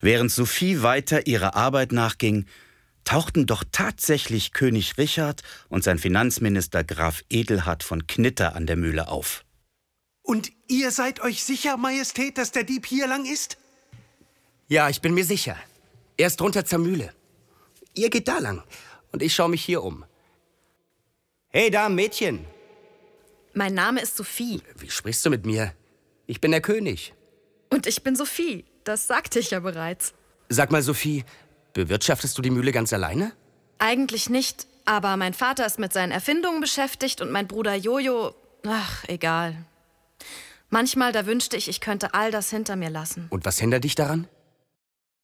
Während Sophie weiter ihrer Arbeit nachging, tauchten doch tatsächlich König Richard und sein Finanzminister Graf Edelhard von Knitter an der Mühle auf. Und ihr seid euch sicher, Majestät, dass der Dieb hier lang ist? Ja, ich bin mir sicher. Er ist drunter zur Mühle. Ihr geht da lang und ich schaue mich hier um. Hey, da, Mädchen. Mein Name ist Sophie. Wie sprichst du mit mir? Ich bin der König. Und ich bin Sophie. Das sagte ich ja bereits. Sag mal, Sophie, bewirtschaftest du die Mühle ganz alleine? Eigentlich nicht, aber mein Vater ist mit seinen Erfindungen beschäftigt und mein Bruder Jojo... Ach, egal. Manchmal, da wünschte ich, ich könnte all das hinter mir lassen. Und was hindert dich daran?